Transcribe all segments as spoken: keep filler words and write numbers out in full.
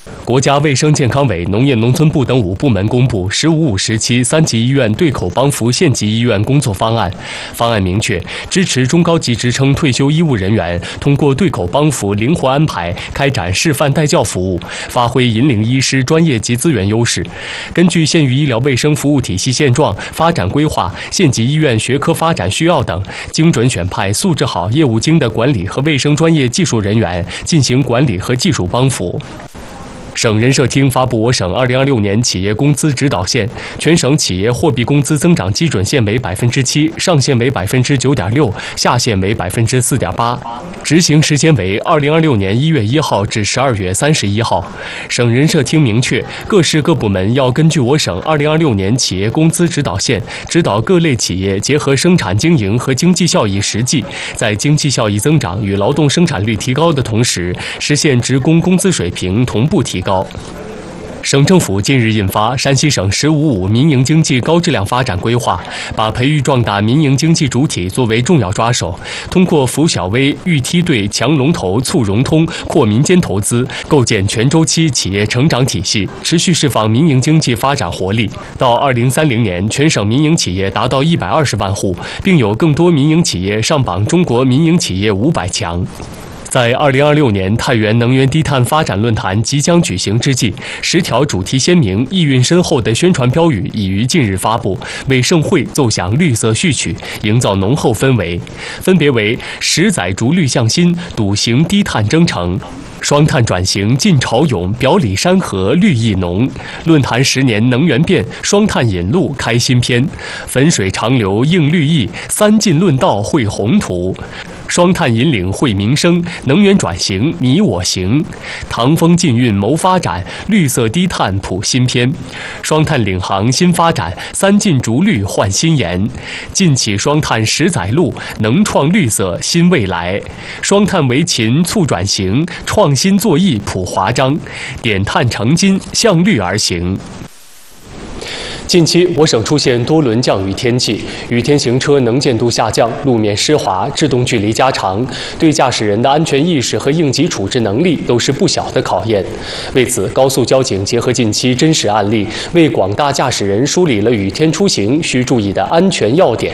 国家卫生健康委、农业农村部等五部门公布“十五五”时期三级医院对口帮扶县级医院工作方案。方案明确，支持中高级职称退休医务人员通过对口帮扶灵活安排，开展示范带教服务，发挥引领医师专业及资源优势。根据县域医疗卫生服务体系现状、发展规划、县级医院学科发展需要等，精准选派素质好、业务精的管理和卫生专业技术人员进行管理和技术帮扶。省人社厅发布我省二零二六年企业工资指导线，全省企业货币工资增长基准线为百分之七，上限为百分之九点六，下限为百分之四点八，执行时间为二零二六年一月一号至十二月三十一号。省人社厅明确，各市各部门要根据我省二零二六年企业工资指导线，指导各类企业结合生产经营和经济效益实际，在经济效益增长与劳动生产率提高的同时，实现职工工资水平同步提高。省政府近日印发《山西省“十五五”民营经济高质量发展规划》，把培育壮大民营经济主体作为重要抓手，通过扶小微、育梯队、强龙头、促融通、扩民间投资，构建全周期企业成长体系，持续释放民营经济发展活力。到二零三零年，全省民营企业达到一百二十万户，并有更多民营企业上榜中国民营企业五百强。在二零二六年太原能源低碳发展论坛即将举行之际，十条主题鲜明、意蕴深厚的宣传标语已于近日发布，为盛会奏响绿色序曲，营造浓厚氛围。分别为十载逐绿向新，笃行低碳征程；双碳转型劲潮涌，表里山河绿意浓；论坛十年能源变，双碳引路开新篇；汾水长流映绿意，三进论道绘宏图；双碳引领惠民生，能源转型你我行；唐风禁运谋发展，绿色低碳谱新篇；双碳领航新发展，三进逐绿焕新颜；劲起双碳十载路，能创绿色新未来；双碳为勤促转型，创新作义谱华章；点碳成金，向绿而行。近期，我省出现多轮降雨天气，雨天行车能见度下降，路面湿滑，制动距离加长，对驾驶人的安全意识和应急处置能力都是不小的考验。为此，高速交警结合近期真实案例，为广大驾驶人梳理了雨天出行需注意的安全要点。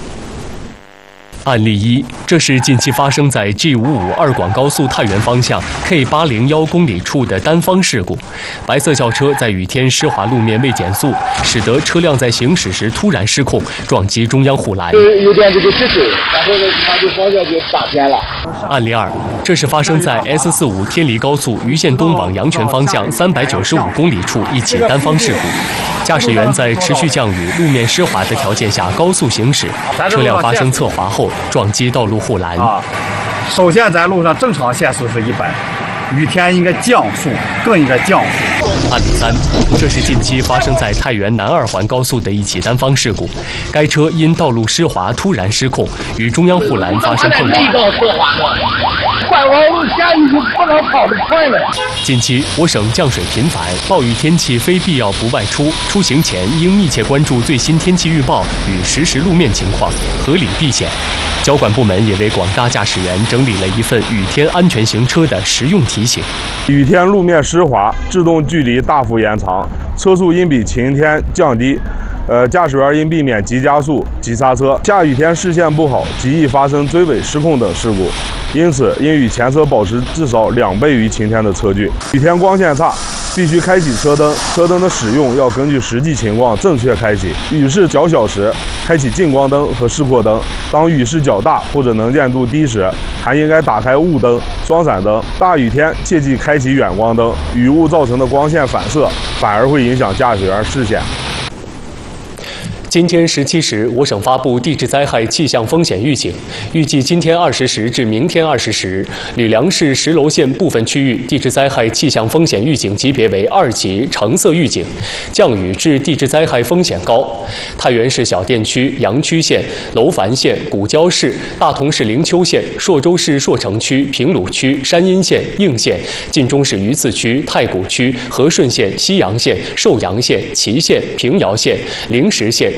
案例一，这是近期发生在 G 五五二广高速太原方向 K 八零一公里处的单方事故。白色轿车在雨天湿滑路面未减速，使得车辆在行驶时突然失控，撞击中央护栏。 有点这个失手，然后呢，它就方向就打偏了。 案例二，这是发生在 S 四五天黎高速盂县东往阳泉方向三百九十五公里处一起单方事故。驾驶员在持续降雨、路面湿滑的条件下高速行驶，车辆发生侧滑后撞击道路护栏。 啊，首先在路上正常限速是一百，雨天应该降速，更应该降速。 案例三，这是近期发生在太原南二环高速的一起单方事故，该车因道路湿滑突然失控，与中央护栏发生碰撞。 拐弯路下雨就不能跑得快了。 近期，我省降水频繁，暴雨天气非必要不外出，出行前应密切关注最新天气预报与实时路面情况，合理避险。交管部门也为广大驾驶员整理了一份雨天安全行车的实用提醒。 雨天路面湿滑，制动距离大幅延长，车速应比晴天降低。呃，驾驶员应避免急加速、急刹车。下雨天视线不好，极易发生追尾、失控等事故，因此应与前车保持至少两倍于晴天的车距。雨天光线差，必须开启车灯，车灯的使用要根据实际情况正确开启。雨势较小时，开启近光灯和示廓灯；当雨势较大或者能见度低时，还应该打开雾灯、双闪灯。大雨天切忌开启远光灯，雨雾造成的光线反射反而会影响驾驶员视线。 今天十七时，我省发布地质灾害气象风险预警，预计今天二十时至明天二十时，吕梁市石楼县部分区域地质灾害气象风险预警级别为二级橙色预警，降雨致地质灾害风险高。太原市小店区、阳曲县、楼烦县、古郊市、大同市灵丘县、朔州市朔城区、平鲁区、山阴县、应县、晋中市榆次区、太谷区、和顺县、西阳县、寿阳县、祁县、平遥县、灵石县、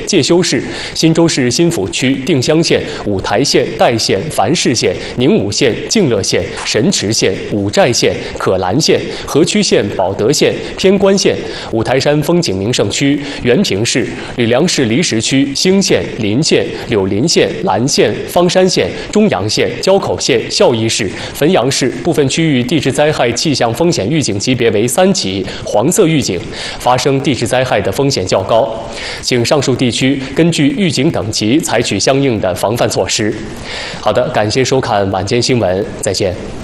介休市、新州市新府区定襄县、五台县、代县、繁市县、宁武县、敬乐县、神池县、五寨县、可兰县、河曲县、保德县、天关县、五台山风景名胜区、原平市、吕梁市离石区、兴县、临县、柳林县、兰县、方山县、中阳县、交口县、孝义市、汾阳市部分区域地质灾害气象风险预警级别为三级，黄色预警，发生地质灾害的风险较高，请上述地区根据预警等级采取相应的防范措施。好的，感谢收看晚间新闻，再见。